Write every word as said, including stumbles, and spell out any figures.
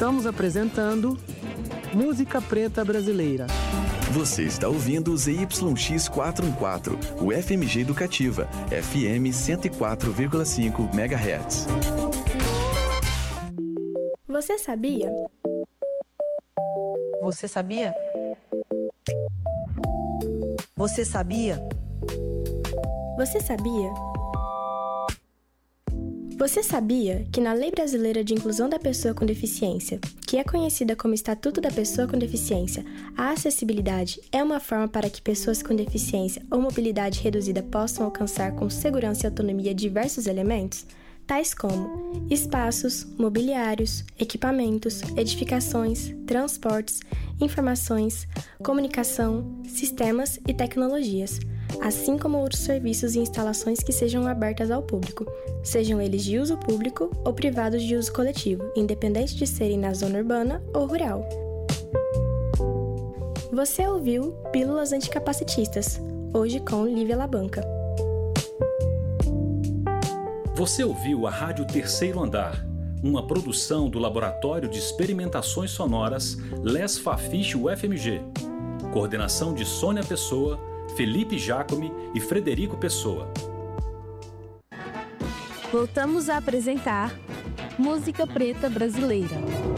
Estamos apresentando Música Preta Brasileira. Você está ouvindo o Z Y X quatrocentos e quatorze, o F M G Educativa, F M cento e quatro vírgula cinco megahertz. Você sabia? Você sabia? Você sabia? Você sabia? Você sabia que na Lei Brasileira de Inclusão da Pessoa com Deficiência, que é conhecida como Estatuto da Pessoa com Deficiência, a acessibilidade é uma forma para que pessoas com deficiência ou mobilidade reduzida possam alcançar com segurança e autonomia diversos elementos, tais como espaços, mobiliários, equipamentos, edificações, transportes, informações, comunicação, sistemas e tecnologias, assim como outros serviços e instalações que sejam abertas ao público, sejam eles de uso público ou privados de uso coletivo, independente de serem na zona urbana ou rural. Você ouviu Pílulas Anticapacitistas, hoje com Lívia Labanca. Você ouviu a Rádio Terceiro Andar, uma produção do Laboratório de Experimentações Sonoras Les Fafiche U F M G. Coordenação de Sônia Pessoa, Felipe Jacome e Frederico Pessoa. Voltamos a apresentar Música Preta Brasileira.